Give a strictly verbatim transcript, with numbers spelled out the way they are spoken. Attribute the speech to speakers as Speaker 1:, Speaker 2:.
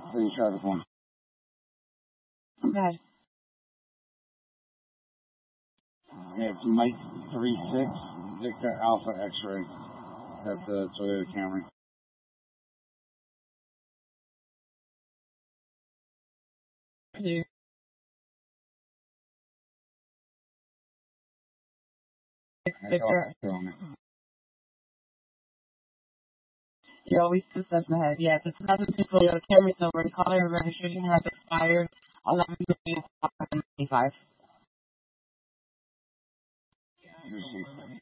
Speaker 1: City traffic one.
Speaker 2: Okay.
Speaker 1: Yeah, it's Mike three six Victor Alpha X-ray. That's the Toyota Camry.
Speaker 2: You, Victor, you're always two steps ahead. Yeah, it's a two thousand two Toyota Camry Silver. The color and registration has expired eleven ninety-five.
Speaker 1: Receipt.